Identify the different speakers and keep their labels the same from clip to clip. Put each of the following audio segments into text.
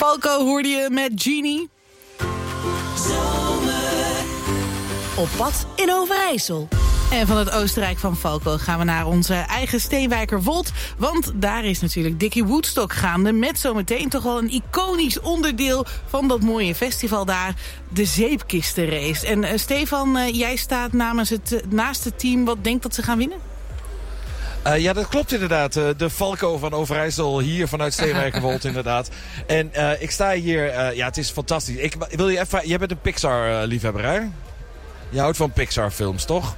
Speaker 1: Falco hoorde je met Genie. Op pad in Overijssel. En van het Oostenrijk van Falco gaan we naar onze eigen Steenwijkerwold. Want daar is natuurlijk Dickie Woodstock gaande. Met zometeen toch wel een iconisch onderdeel van dat mooie festival daar. De zeepkistenrace. En Stefan, jij staat naast het team. Wat denkt dat ze gaan winnen?
Speaker 2: Ja, dat klopt inderdaad. De Falco van Overijssel hier vanuit Steenwijkerwold inderdaad. En ik sta hier, ja het is fantastisch. Wil je even, jij bent een Pixar-liefhebber hè? Je houdt van Pixar-films, toch?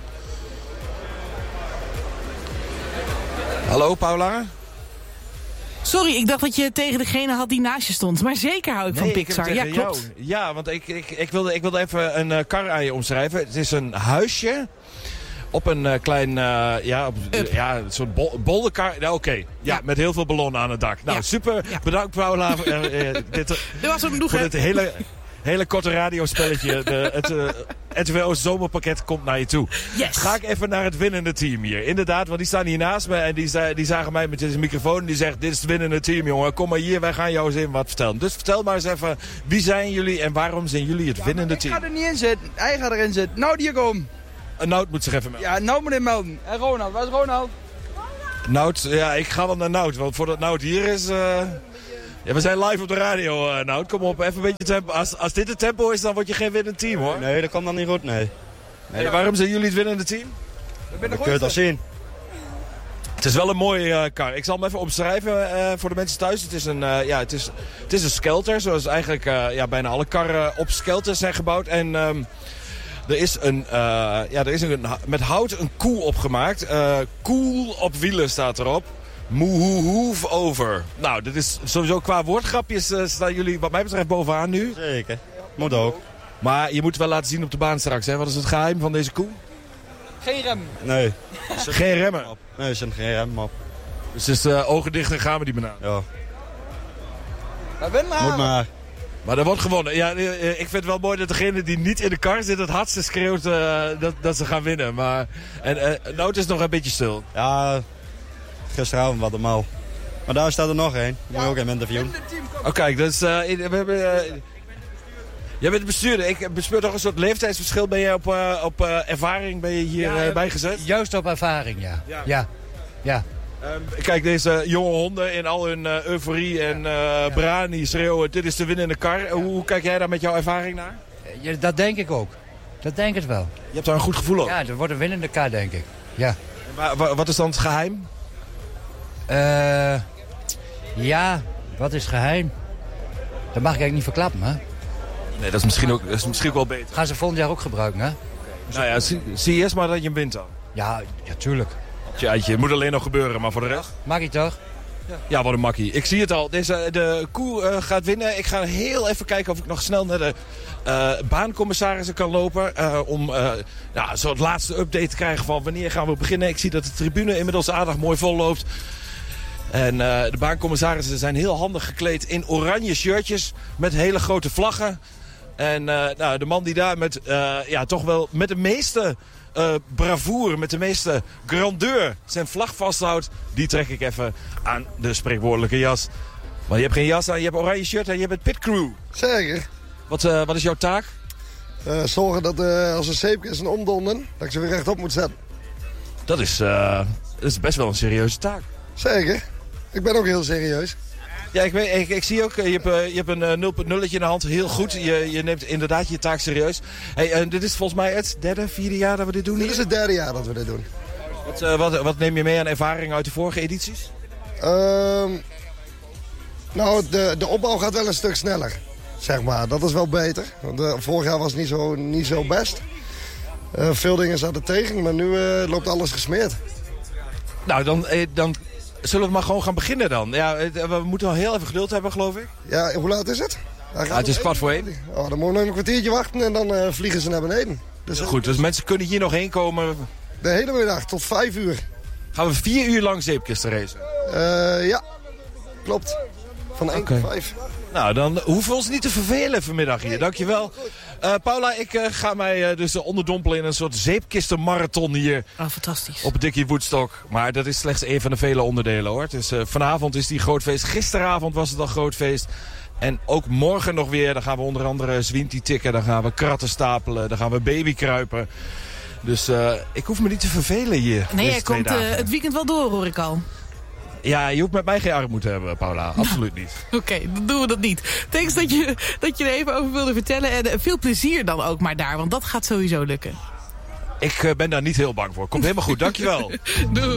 Speaker 2: Hallo, Paula?
Speaker 1: Sorry, ik dacht dat je tegen degene had die naast je stond. Maar zeker hou ik van Pixar. Ja, klopt.
Speaker 2: Ja, want ik wilde even een kar aan je omschrijven. Het is een huisje op een klein, een soort bolderkar. Nou, oké. Ja, met heel veel ballonnen aan het dak. Nou, super. Ja. Bedankt, Paula. Dit was hem nog, voor dit hele korte radiospelletje. Het RTVO zomerpakket komt naar je toe.
Speaker 1: Yes.
Speaker 2: Ga ik even naar het winnende team hier. Inderdaad, want die staan hier naast me en die zagen mij met deze microfoon. Die zegt, dit is het winnende team, jongen. Kom maar hier, wij gaan jou eens even wat vertellen. Dus vertel maar eens even, wie zijn jullie en waarom zijn jullie het winnende team?
Speaker 3: Ik ga er niet in zitten. Hij gaat erin zitten. Nou, hier kom.
Speaker 2: Nout moet zich even melden.
Speaker 3: Ja, Nout moet in melden. En Ronald, waar is Ronald?
Speaker 2: Nout, ja, ik ga wel naar Nout. Want voordat Nout hier is... Ja, we zijn live op de radio, Nout. Kom op, even een beetje tempo. Als dit het tempo is, dan word je geen winnend team, hoor.
Speaker 4: Nee, dat komt dan niet goed, nee.
Speaker 2: Waarom zijn jullie het winnende team?
Speaker 4: Dat kun je het al zien.
Speaker 2: Het is wel een mooie kar. Ik zal hem even omschrijven voor de mensen thuis. Het is een skelter, zoals eigenlijk bijna alle karren op skelters zijn gebouwd. En... Er is met hout een koe opgemaakt. Cool op wielen staat erop. Moehoehoef over. Nou, dit is sowieso qua woordgrapjes staan jullie wat mij betreft bovenaan nu.
Speaker 4: Zeker. Moet ook.
Speaker 2: Maar je moet het wel laten zien op de baan straks. Hè? Wat is het geheim van deze koe?
Speaker 3: Geen rem.
Speaker 4: Nee.
Speaker 2: Geen remmen?
Speaker 4: Nee, er zit geen rem op.
Speaker 2: Dus is ogen dicht en gaan we die banaan.
Speaker 4: Ja.
Speaker 3: Moet
Speaker 4: maar.
Speaker 2: Maar er wordt gewonnen. Ja, ik vind het wel mooi dat degene die niet in de kar zit het hardste schreeuwt dat ze gaan winnen. Maar Nout is nog een beetje stil.
Speaker 4: Ja, gisteravond wat normaal. Maar daar staat er nog één. Moet je ook even interviewen.
Speaker 2: Kijk, dus we hebben... Jij bent bestuurder. Ik bespeur toch een soort leeftijdsverschil. Ben je op ervaring ben je hier bijgezet?
Speaker 5: Juist op ervaring, ja.
Speaker 2: Kijk, deze jonge honden in al hun euforie en brani schreeuwen, dit is de winnende kar. Hoe kijk jij daar met jouw ervaring naar?
Speaker 5: Ja, dat denk ik ook. Dat denk ik wel.
Speaker 2: Je hebt daar een goed gevoel op?
Speaker 5: Ja, er wordt een winnende kar, denk ik. Ja.
Speaker 2: Wat is dan het geheim?
Speaker 5: Wat is geheim? Dat mag ik eigenlijk niet verklappen, hè?
Speaker 2: Nee, dat is misschien ook wel beter.
Speaker 5: Gaan ze volgend jaar ook gebruiken, hè?
Speaker 2: Nou ja, zie eerst maar dat je hem wint dan.
Speaker 5: Ja, tuurlijk.
Speaker 2: Tja, het moet alleen nog gebeuren, maar voor de rest?
Speaker 5: Mag je toch?
Speaker 2: Ja, wat een makkie. Ik zie het al. De koe gaat winnen. Ik ga heel even kijken of ik nog snel naar de baancommissarissen kan lopen. Om zo het laatste update te krijgen van wanneer gaan we beginnen. Ik zie dat de tribune inmiddels aardig mooi vol loopt. En de baancommissarissen zijn heel handig gekleed in oranje shirtjes met hele grote vlaggen. En de man die daar met toch wel met de meeste bravoure, met de meeste grandeur zijn vlag vasthoudt, die trek ik even aan de spreekwoordelijke jas. Maar je hebt geen jas aan, je hebt oranje shirt en je bent pitcrew.
Speaker 6: Zeker.
Speaker 2: Wat is jouw taak?
Speaker 6: Zorgen dat als een zeepkist omdonderen, dat ik ze weer rechtop moet zetten.
Speaker 2: Dat is best wel een serieuze taak.
Speaker 6: Zeker. Ik ben ook heel serieus.
Speaker 2: Ja, ik zie ook, je hebt een 0.0'tje in de hand. Heel goed. Je neemt inderdaad je taak serieus. Hey, dit is volgens mij het derde, vierde jaar dat we dit doen.
Speaker 6: Dit is het derde jaar dat we dit doen.
Speaker 2: Wat neem je mee aan ervaring uit de vorige edities?
Speaker 6: De opbouw gaat wel een stuk sneller. Zeg maar. Dat is wel beter. Want vorig jaar was het niet zo best. Veel dingen zaten tegen, maar nu loopt alles gesmeerd.
Speaker 2: Nou, dan zullen we maar gewoon gaan beginnen dan. Ja, we moeten wel heel even geduld hebben, geloof ik.
Speaker 6: Ja, hoe laat is het?
Speaker 2: Het is 1:15.
Speaker 6: Oh, dan moeten we nog een kwartiertje wachten en dan vliegen ze naar beneden. Dus
Speaker 2: goed, dus mensen kunnen hier nog heen komen.
Speaker 6: De hele middag, tot 5 uur.
Speaker 2: Gaan we 4 uur lang zeepkisten racen?
Speaker 6: Ja, klopt. Van 1 tot 5.
Speaker 2: Nou, dan hoeven we ons niet te vervelen vanmiddag hier. Dankjewel. Paula, ik ga mij dus onderdompelen in een soort zeepkistenmarathon hier.
Speaker 1: Oh, fantastisch.
Speaker 2: Op Dickie Woodstock. Maar dat is slechts één van de vele onderdelen, hoor. Dus, vanavond is die groot feest. Gisteravond was het al groot feest. En ook morgen nog weer. Dan gaan we onder andere Zwinti tikken. Dan gaan we kratten stapelen. Dan gaan we babykruipen. Dus ik hoef me niet te vervelen hier.
Speaker 1: Nee, jij komt het weekend wel door, hoor ik al.
Speaker 2: Ja, je hoeft met mij geen armoede te hebben, Paula. Absoluut niet.
Speaker 1: Oké, dan doen we dat niet. Thanks dat je er even over wilde vertellen. En veel plezier dan ook maar daar, want dat gaat sowieso lukken.
Speaker 2: Ik ben daar niet heel bang voor. Komt helemaal goed, dankjewel.
Speaker 1: Doei.